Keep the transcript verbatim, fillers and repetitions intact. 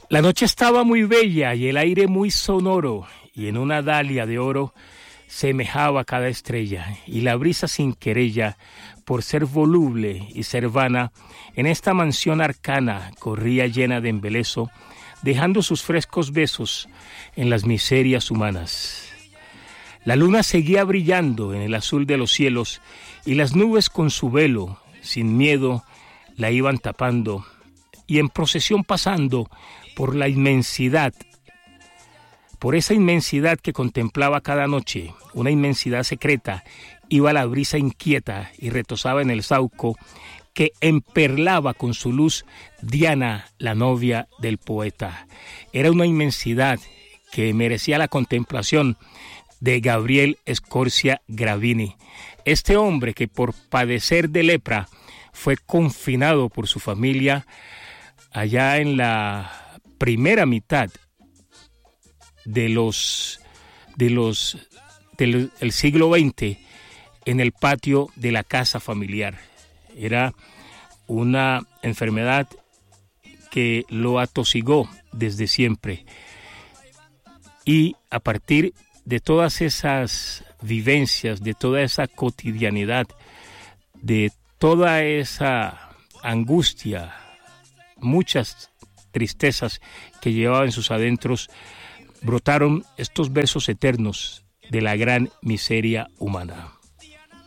La noche estaba muy bella y el aire muy sonoro, y en una dalia de oro semejaba cada estrella, y la brisa sin querella, por ser voluble y ser vana, en esta mansión arcana corría llena de embeleso, dejando sus frescos besos en las miserias humanas. La luna seguía brillando en el azul de los cielos, y las nubes con su velo, sin miedo, la iban tapando, y en procesión pasando por la inmensidad, por esa inmensidad que contemplaba cada noche, una inmensidad secreta, iba la brisa inquieta y retozaba en el sauco que emperlaba con su luz Diana, la novia del poeta. Era una inmensidad que merecía la contemplación de Gabriel Scorcia Gravini, este hombre que por padecer de lepra fue confinado por su familia allá en la primera mitad de los de los del el siglo veinte en el patio de la casa familiar. Era una enfermedad que lo atosigó desde siempre, y a partir de todas esas vivencias, de toda esa cotidianidad, de toda esa angustia, muchas tristezas que llevaba en sus adentros, brotaron estos versos eternos de la gran miseria humana.